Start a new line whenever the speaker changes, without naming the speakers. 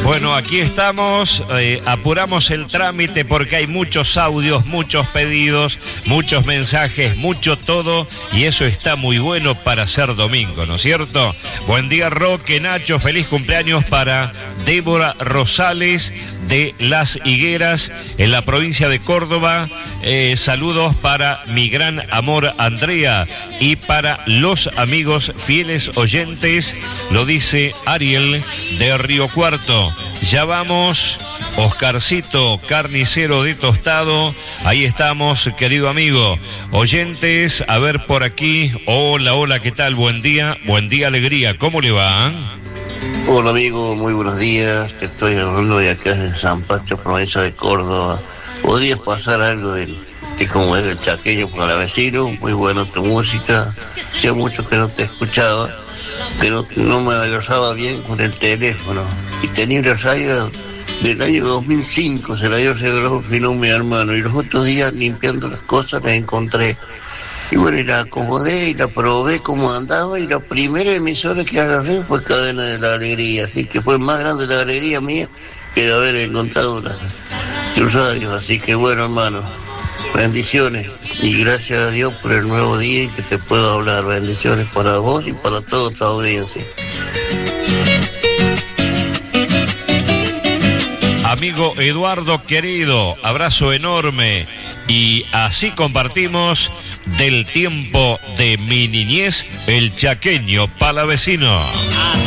Bueno, aquí estamos, apuramos el trámite porque hay muchos audios, muchos pedidos, muchos mensajes, mucho todo, y eso está muy bueno para ser domingo, ¿no es cierto? Buen día, Roque, Nacho, feliz cumpleaños para Débora Rosales de Las Higueras, en la provincia de Córdoba. Saludos para mi gran amor Andrea y para los amigos fieles oyentes, lo dice Ariel de Río Cuarto. Ya vamos, Oscarcito, carnicero de Tostado, ahí estamos, querido amigo. Oyentes, a ver por aquí, hola, ¿qué tal? Buen día, alegría, ¿cómo le va?
Hola amigo, muy buenos días, te estoy hablando de acá de San Pacho, provincia de Córdoba. ¿Podrías pasar algo de cómo es el chaqueño para el vecino? Muy buena tu música, hacía mucho que no te escuchaba, que no me agarraba bien con el teléfono. Y tenía una radio del año 2005, se la dio regalado mi hermano, y los otros días limpiando las cosas la encontré. Y bueno, y la acomodé y la probé como andaba, y la primera emisora que agarré fue Cadena de la Alegría, así que fue más grande la alegría mía que de haber encontrado tu radio. Así que bueno, hermano, bendiciones y gracias a Dios por el nuevo día y que te puedo hablar. Bendiciones para vos y para toda tu audiencia.
Amigo Eduardo querido, abrazo enorme, y así compartimos del tiempo de mi niñez, el chaqueño palavecino.